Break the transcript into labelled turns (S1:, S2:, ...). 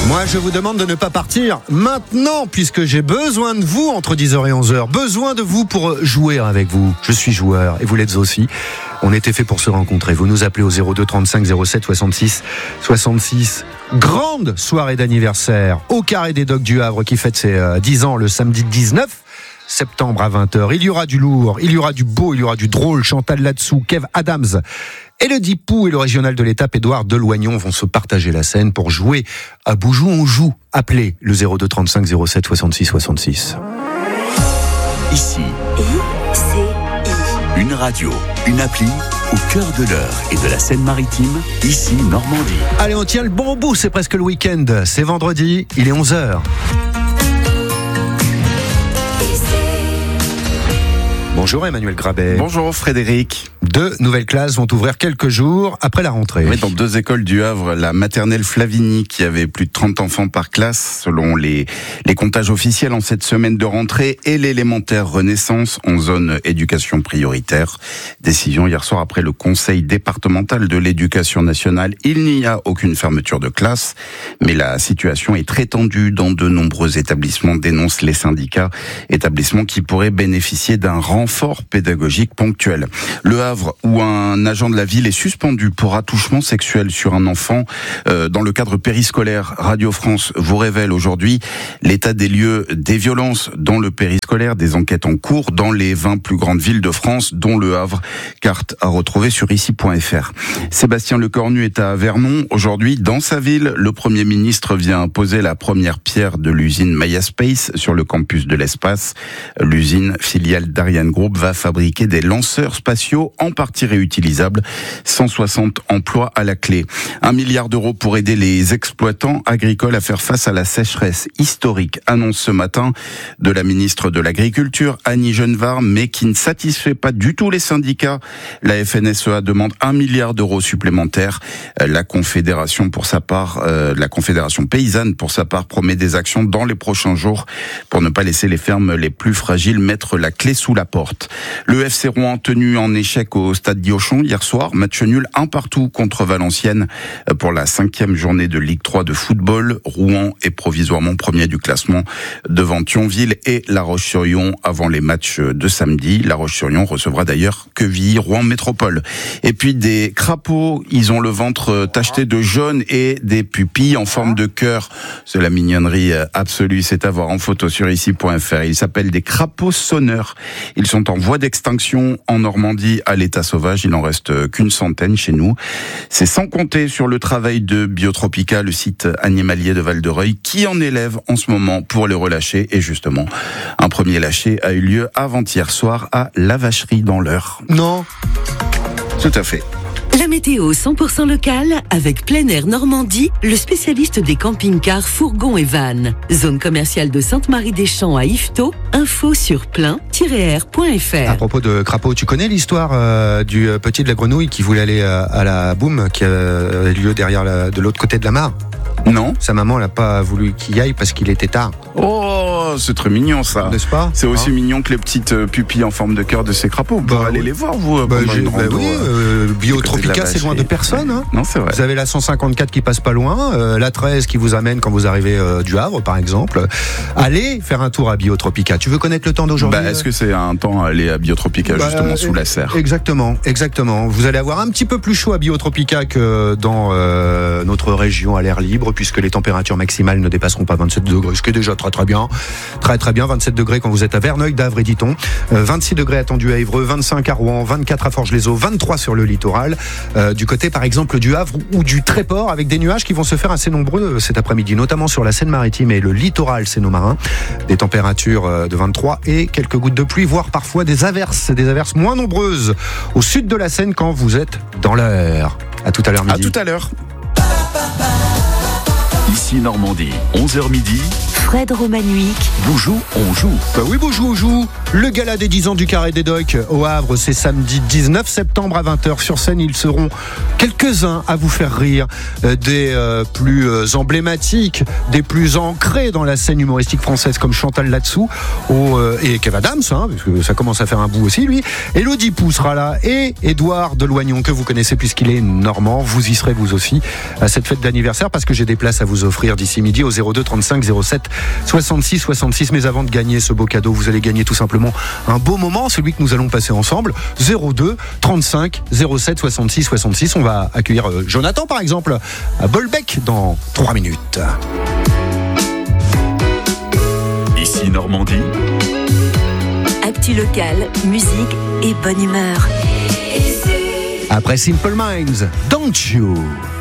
S1: Moi, je vous demande de ne pas partir maintenant, puisque j'ai besoin de vous entre 10h et 11h. Besoin de vous pour jouer avec vous. Je suis joueur et vous l'êtes aussi. On était fait pour se rencontrer. Vous nous appelez au 02 35 07 66 66. Grande soirée d'anniversaire au Carré des Docks du Havre qui fête ses 10 ans le samedi 19 septembre à 20h. Il y aura du lourd, il y aura du beau, il y aura du drôle. Chantal Latsou, Kev Adams et le Dipou et le régional de l'étape Édouard Deloignon vont se partager la scène pour jouer à Boujou. On joue. Appelez le 02 35 07 66 66.
S2: Ici, une radio, une appli au cœur de l'Eure et de la Seine-Maritime, ici Normandie.
S1: Allez, on tient le bon bout, c'est presque le week-end. C'est vendredi, il est 11h. Bonjour Emmanuel Grabet.
S3: Bonjour Frédéric.
S1: 2 nouvelles classes vont ouvrir quelques jours après la rentrée.
S3: Oui, dans 2 écoles du Havre, la maternelle Flavigny qui avait plus de 30 enfants par classe selon les comptages officiels en cette semaine de rentrée, et l'élémentaire Renaissance en zone éducation prioritaire. Décision hier soir après le conseil départemental de l'éducation nationale. Il n'y a aucune fermeture de classe, mais la situation est très tendue dans de nombreux établissements, dénoncent les syndicats, établissements qui pourraient bénéficier d'un renfort pédagogique ponctuel. Le Havre, où un agent de la ville est suspendu pour attouchement sexuel sur un enfant dans le cadre périscolaire. Radio France vous révèle aujourd'hui l'état des lieux des violences dans le périscolaire, des enquêtes en cours dans les 20 plus grandes villes de France, dont Le Havre. Carte à retrouver sur ici.fr. Sébastien Lecornu est à Vernon. Aujourd'hui, dans sa ville, le Premier ministre vient poser la première pierre de l'usine Maya Space sur le campus de l'Espace. L'usine, filiale d'Ariane Group, va fabriquer des lanceurs spatiaux en partie réutilisables. 160 emplois à la clé. 1 milliard d'euros pour aider les exploitants agricoles à faire face à la sécheresse historique. Annonce ce matin de la ministre de l'Agriculture, Annie Genevard, mais qui ne satisfait pas du tout les syndicats. La FNSEA demande 1 milliard d'euros supplémentaires. La Confédération paysanne, pour sa part, promet des actions dans les prochains jours pour ne pas laisser les fermes les plus fragiles mettre la clé sous la porte. Le FC Rouen tenu en échec au stade Diochon hier soir, match nul 1-1 contre Valenciennes pour la 5e journée de Ligue 3 de football. Rouen est provisoirement premier du classement devant Thionville et La Roche-sur-Yon avant les matchs de samedi. La Roche-sur-Yon recevra d'ailleurs Quevilly, Rouen Métropole. Et puis des crapauds, ils ont le ventre tacheté de jaune et des pupilles en forme de cœur. C'est la mignonnerie absolue, c'est à voir en photo sur ici.fr. Ils s'appellent des crapauds sonneurs. Ils sont en voie d'extinction en Normandie à l'état sauvage. Il n'en reste qu'une centaine chez nous. C'est sans compter sur le travail de Biotropica, le site animalier de Val-de-Reuil, qui en élève en ce moment pour les relâcher. Et justement, un premier lâcher a eu lieu avant-hier soir à La Vacherie dans l'Eure.
S1: Non.
S3: Tout à fait.
S4: La météo 100% locale avec Plein Air Normandie, le spécialiste des camping-cars, fourgons et vannes. Zone commerciale de Sainte-Marie-des-Champs à Yvetot. Info sur plein-air.fr.
S1: À propos de crapaud, tu connais l'histoire du petit de la grenouille qui voulait aller à la boum qui a lieu de l'autre côté de la mare?
S3: Non.
S1: Sa maman n'a pas voulu qu'il y aille parce qu'il était tard.
S3: Oh, c'est très mignon ça.
S1: N'est-ce pas?
S3: C'est aussi mignon que les petites pupilles en forme de cœur de ces crapauds. Vous pouvez aller les voir, vous.
S1: Biotropica, c'est loin de personne. Hein.
S3: Non, c'est vrai.
S1: Vous avez la 154 qui passe pas loin, la 13 qui vous amène quand vous arrivez du Havre, par exemple. Allez faire un tour à Biotropica. Tu veux connaître le temps d'aujourd'hui?
S3: Est-ce que c'est un temps à aller à Biotropica, justement, sous la serre?
S1: Exactement. Vous allez avoir un petit peu plus chaud à Biotropica que dans notre région à l'air libre, puisque les températures maximales ne dépasseront pas 27 degrés, ce qui est déjà très bien. Très bien, 27 degrés quand vous êtes à Verneuil d'Avre et Diton, 26 degrés attendus à Évreux, 25 à Rouen, 24 à Forges-les-Eaux, 23 sur le littoral, du côté par exemple du Havre ou du Tréport, avec des nuages qui vont se faire assez nombreux cet après-midi, notamment sur la Seine-Maritime et le littoral sénomarin. Des températures de 23 et quelques gouttes de pluie, voire parfois des averses moins nombreuses au sud de la Seine quand vous êtes dans l'heure. À tout à l'heure midi.
S3: À tout à l'heure.
S2: Ici Normandie, 11h midi,
S4: Fred Romanovic.
S2: Boujou, on joue.
S1: Bah oui, Boujou, on joue. Le gala des 10 ans du Carré des Docks au Havre, c'est samedi 19 septembre à 20h. Sur scène, ils seront quelques-uns à vous faire rire. Des plus emblématiques, des plus ancrés dans la scène humoristique française, comme Chantal Latsou et Kev Adams, parce que ça commence à faire un bout aussi, lui. Elodie Pou sera là et Édouard Deloignon, que vous connaissez puisqu'il est normand. Vous y serez vous aussi à cette fête d'anniversaire, parce que j'ai des places à vous offrir d'ici midi au 02 35 07 66 66. Mais avant de gagner ce beau cadeau, vous allez gagner tout simplement un beau moment, celui que nous allons passer ensemble. 02 35 07 66 66. On va accueillir Jonathan par exemple à Bolbec dans 3 minutes.
S2: Ici Normandie.
S4: Actu locale, musique et bonne humeur.
S1: Après Simple Minds, Don't You.